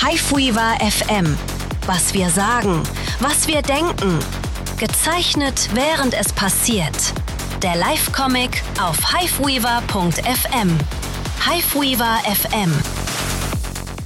Hiveweaver FM. Was wir sagen, was wir denken. Gezeichnet, während es passiert. Der Live-Comic auf hiveweaver.fm. Hiveweaver FM.